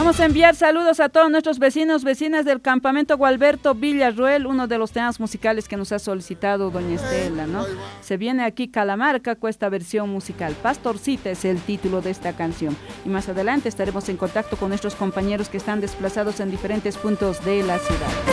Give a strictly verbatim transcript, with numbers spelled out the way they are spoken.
Vamos a enviar saludos a todos nuestros vecinos, vecinas del campamento Gualberto Villarroel, uno de los temas musicales que nos ha solicitado doña Estela, ¿no? Se viene aquí Calamarca con esta versión musical. Pastorcita es el título de esta canción. Y más adelante estaremos en contacto con nuestros compañeros que están desplazados en diferentes puntos de la ciudad.